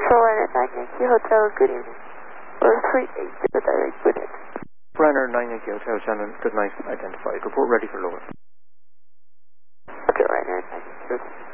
Ryanair 9 Yankee Hotel, good evening. Or 38 direct, good evening. Ryanair 9 Yankee Hotel, Shannon, good night, identified. Report ready for lower. Okay, Ryanair 9 Yankee Hotel.